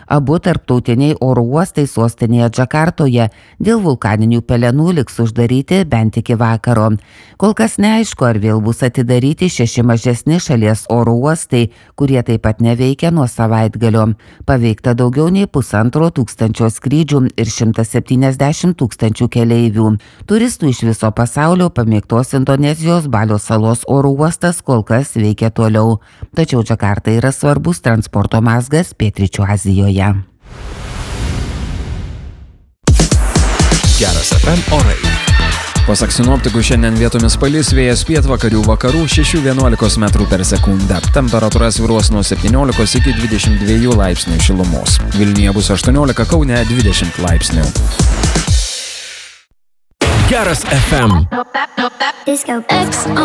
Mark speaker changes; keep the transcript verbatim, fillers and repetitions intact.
Speaker 1: Abu tarptautiniai oro uostai sostinėje Džakartoje dėl vulkaninių pelenų liks uždaryti bent iki vakaro. Kol kas neaišku, ar vėl bus atidaryti šeši mažesni šalies oro uostai, kurie taip pat neveikia nuo savaitgalio. Paveikta daugiau nei pusantro tūkstančio skrydžių ir šimtas septyniasdešimt tūkstančių keleivių. Turistų iš viso pasaulio pamėgtos Indonezijos Balio salos oro uostas kol kas veikia toliau. Tačiau Džakarta yra svarbus transporto mazgas Pietryčių Azijoje.
Speaker 2: Geras F M orai. Pasak sinoptikų, šiandien vietomis palis, vėjas pietvakarių vakarų šeši vienuolika metrų per sekundę. Temperatūra svyruos nuo septyniolikos iki dvidešimt dviejų laipsnių šilumos. Vilniuje bus aštuoniolika, Kaune dvidešimt laipsnių.
Speaker 3: Geras F M.